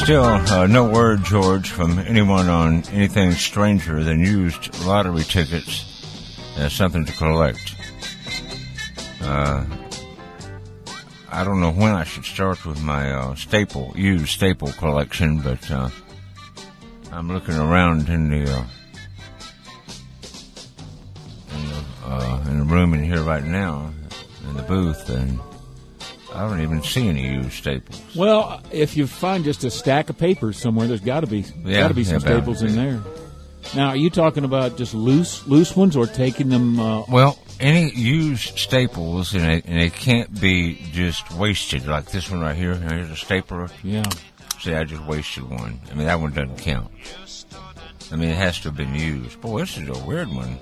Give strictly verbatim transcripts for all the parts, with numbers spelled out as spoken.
Still, uh, no word, George, from anyone on anything stranger than used lottery tickets as something to collect. Uh, I don't know when I should start with my uh, staple, used staple collection, but uh, I'm looking around in the, uh, in the uh, in the room in here right now, in the booth, and I don't even see any used staples. Well, if you find just a stack of papers somewhere, there's got to be Yeah, got to be some yeah, staples in there. Now, are you talking about just loose loose ones, or taking them? Uh, Well, any used staples, and they, and they can't be just wasted, like this one right here. Here's a stapler. yeah. See, I just wasted one. I mean, that one doesn't count. I mean, it has to have been used. Boy, this is a weird one.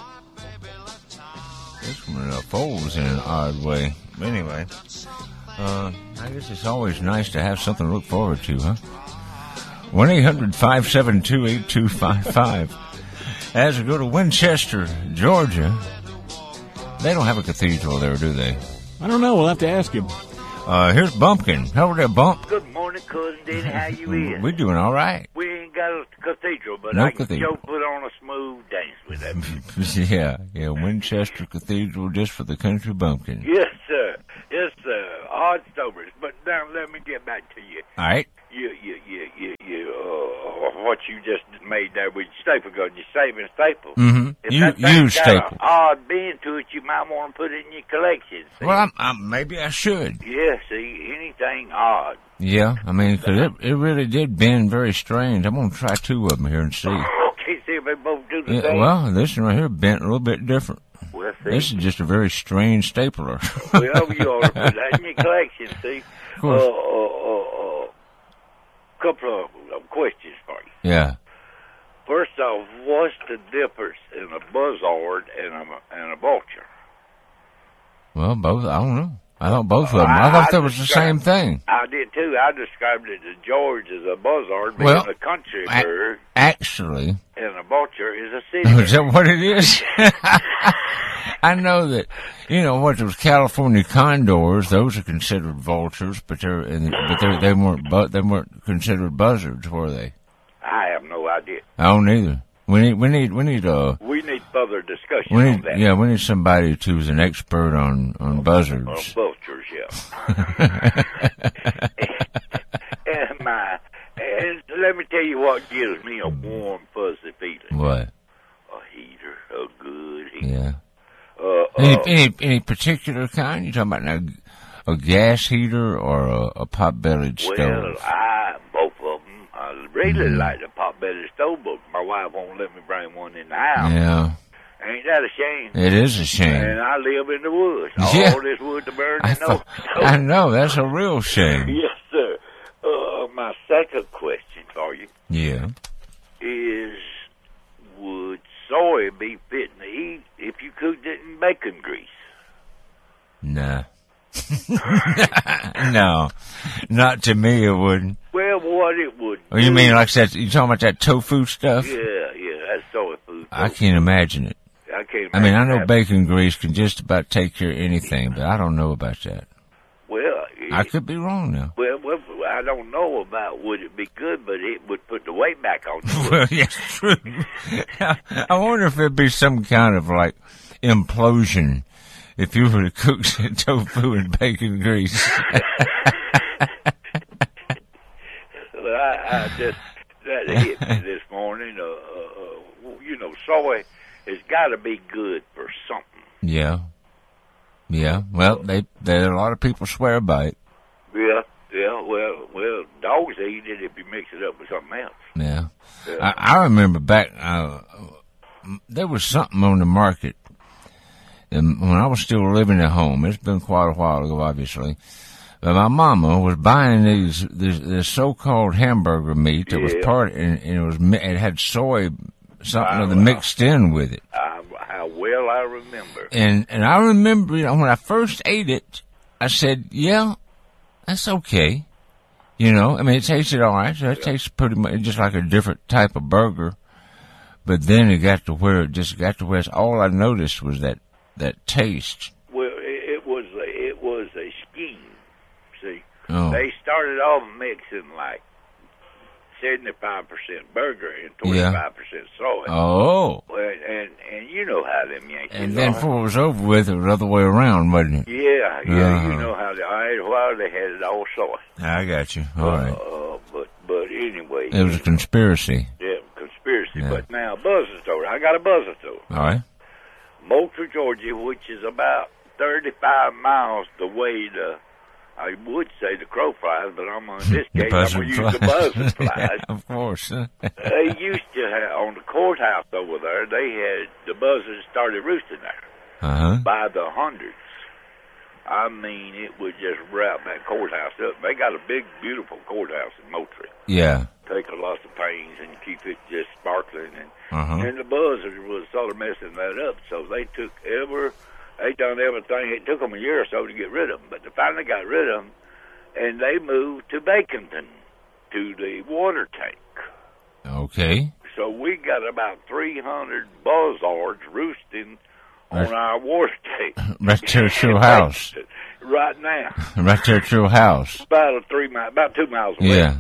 This one uh, folds in an odd way. Anyway, uh, I guess it's always nice to have something to look forward to, huh? one eight hundred five seven two eight two five five. As we go to Winchester, Georgia, they don't have a cathedral there, do they? I don't know. We'll have to ask him. Uh, here's Bumpkin. How there, Bump? Good morning, cousin Denny. How you is? We're doing all right. We ain't got a cathedral, but No I can cathedral. Joe put on a smooth dance with that. yeah, yeah, Winchester Cathedral just for the country bumpkin. Yes, sir. Yes, sir. Odd stories. But now let me get back to you. All right. You, you, you, you, you, uh, what you just made there with your staple gun, you're saving staples. Mm-hmm. If You, that thing's use got staple. an odd bend to it, you might want to put it in your collection. See? Well, I'm, I'm, maybe I should. Yeah, see, anything odd. Yeah, I mean, 'cause it, it really did bend very strange. I'm going to try two of them here and see. Okay, see if they both do the Yeah, same. well, this one right here bent a little bit different. Well, see. This is just a very strange stapler. Well, you ought to put that in your collection, see? Of course. Uh, uh, uh, uh, couple of uh, questions for you. Yeah. First off, what's the difference in a buzzard and a, and a vulture? Well, both, I don't know. I thought both of them. I thought that was the same thing. I did too. I described it to George as a buzzard being Well, a country I- bird, Actually, and a vulture is a city is bird. that what it is? I know that, you know, what those California condors, those are considered vultures, but they're, and, but they're, they weren't, but they weren't considered buzzards, were they? I have no idea. I don't either. We need, we need, we need, uh, We need further discussion we on need, that. yeah, we need somebody who's an expert on, on Uh, buzzards. vultures, yeah. and my, and let me tell you what gives me a warm, fuzzy feeling. What? A heater, a good heater. Yeah. Uh, Any, uh, any, any particular kind? You talking about now a gas heater or a, a pot-bellied well, stove? I, both of them, I really Mhm. like the pot-bellied stove, but my wife won't let me bring one in the house. Yeah. Ain't that a shame? It is a shame. And I live in the woods. Yeah. All this wood to burn, I, and no. thought, I know, that's a real shame. Yes, sir. Uh, my second question for you Yeah. is, would soy be fitting to eat if you cooked it in bacon grease? Nah. No. Not to me, it wouldn't. Well, what it would Oh, you do- mean like that, you talking about that tofu stuff? Yeah, yeah, that's soy food. I can't imagine it. I can't I mean, I imagine know that. bacon grease can just about take care of anything, but I don't know about that. Well, I it, could be wrong now. well, well, I don't know about would it be good, but it would put the weight back on you. Well, yes, true. I wonder if there'd be some kind of like implosion if you were to cook tofu in bacon grease. Well, I, I just that hit me this morning. Uh, uh, uh, you know, soy has got to be good for something. Yeah. Yeah. Well, they, there a lot of people swear by it. Yeah, yeah. Well, well, dogs eat it if you mix it up with something else. Yeah. Yeah. I, I remember back, uh, there was something on the market. And when I was still living at home, it's been quite a while ago, obviously. But my mama was buying these, this, this so-called hamburger meat that was Yeah. part, and, and it was, mi- it had soy, something Wow, other wow. mixed in with it. I, how well I remember. And, and I remember, you know, when I first ate it, I said, yeah, that's okay. You know, I mean, it tasted all right. So it tastes pretty much just like a different type of burger. But then it got to where it just got to where it's, all I noticed was that, that taste. Well, it, it was a, it was a scheme. See, Oh. they started off mixing like seventy-five percent burger and twenty-five percent soy. Oh. Well, and and you know how them Yankees And then are. before it was over with, it was the other way around, wasn't it? Yeah, yeah, Uh-huh. you know how they, I ate a while they had it all soy. I got you. All right. Uh, but but anyway, It was a conspiracy. yeah, conspiracy. Yeah. But now buzzer story. I got a buzzer story. All right. Moultrie, Georgia, which is about thirty-five miles the way to, I would say the crow flies, but I'm on this The case, I'm buzzard going to use the flies. buzzard flies. Yeah, of course. They used to have, on the courthouse over there, they had, the buzzards started roosting there Uh-huh. by the hundreds. I mean, it would just wrap that courthouse up. They got a big, beautiful courthouse in Moultrie. Yeah. Take a lot of pains and keep it just sparkling. And, Uh-huh. and the buzzards was sort of messing that up, so they took ever, they done everything. It took them a year or so to get rid of them, but they finally got rid of them, and they moved to Baconton, to the water tank. Okay. So we got about three hundred buzzards roosting on Right. our water tank. Right there at your house. Right now. Right there at your house. About a three mile, about two miles away. Yeah.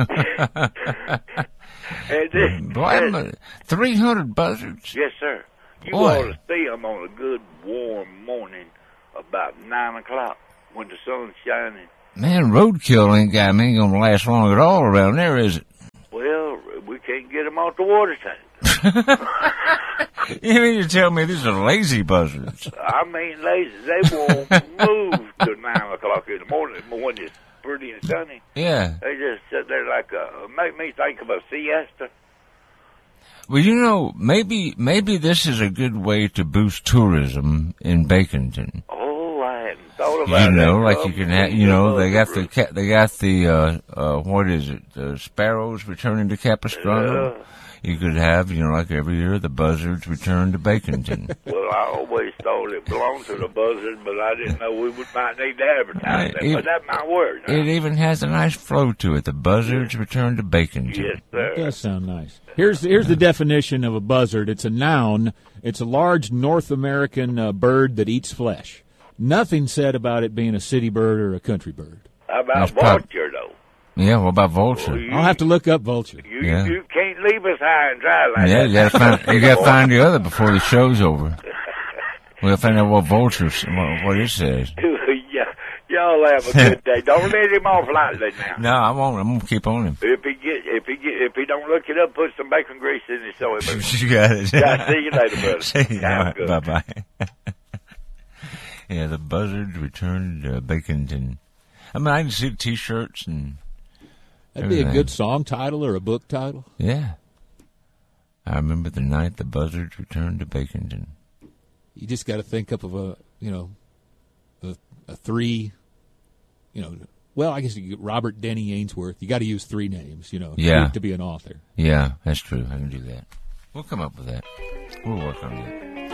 And this, Boy, I'm a- three hundred buzzards. yes, sir. You Boy. ought to see them on a good warm morning about nine o'clock when the sun's shining. Man, roadkill ain't got me ain't gonna last long at all around there, is it? Well, we can't get them off the water tank. You mean to tell me these are lazy buzzards? I mean, lazy. They won't move till nine o'clock in the morning when it's pretty and sunny. Yeah. They just sit there like a, make me think of a siesta. Well, you know, maybe maybe this is a good way to boost tourism in Baconton. Oh, I hadn't thought about You know, that. like you can have, you know, they got the ca- they got the uh uh what is it? The sparrows returning to Capistrano. Yeah. You could have, you know, like every year, the buzzards return to Baconton. Well, I always thought it belonged to the buzzard, but I didn't know we would might need to advertise that. It- But that might work. It even has a nice flow to it. The buzzards return to Baconton. Yes, That sir. does sound nice. Here's here's the definition of a buzzard. It's a noun. It's a large North American uh, bird that eats flesh. Nothing said about it being a city bird or a country bird. How about That's prob- vulture, though? Yeah, what about vulture? You, I'll have to look up vulture. You, Yeah. you can't leave us high and dry like Yeah, that. you gotta find, you gotta find the other before the show's over. We'll find out what vultures, what, what it says. yeah, y'all have a good day. Don't let him off lightly now. No, I won't. I'm gonna keep on him. If he get, if he get, if he don't look it up, put some bacon grease in his soy boots. You got it. Yeah, see you later, brother. See you. Sounds good. Bye bye. Yeah, the buzzards returned to Baconton. I mean, I can see T-shirts and That'd be a everything. good song title or a book title. yeah. I remember the night the buzzards returned to Baconton. You just got to think up of a, you know, a, a three, you know, well, I guess you get Robert Denny Ainsworth. You got to use three names, you know, Yeah. to be an author. Yeah, that's true. I can do that. We'll come up with that. We'll work on that.